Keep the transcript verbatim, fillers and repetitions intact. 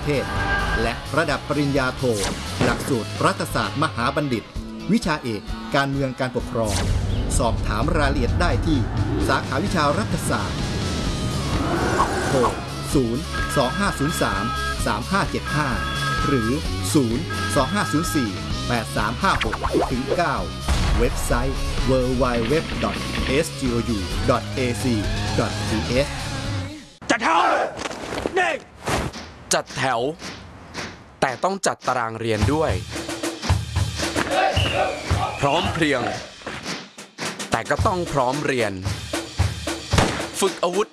เทศและระดับปริญญาโทหลักสูตรรัฐศาสตร์มหาบัณฑิตวิชาเอกการเมืองการปกครองสอบถามรายละเอียดได้ที่สาขาวิชารัฐศาสตร์โทรศูนย์ สอง ห้า ศูนย์ สาม สาม ห้า เจ็ด ห้าหรือศูนย์ สอง ห้า ศูนย์ สี่ แปด สาม ห้า หก ถึง เก้า เว็บไซต์ ดับเบิลยู ดับเบิลยู ดับเบิลยู ดอท เอส จี โอ ยู ดอท เอ ซี ดอท ที เอชจัดแถวนี่จัดแถวแต่ต้องจัดตารางเรียนด้วยพร้อมเพรียงแต่ก็ต้องพร้อมเรียนฝึกอาวุธ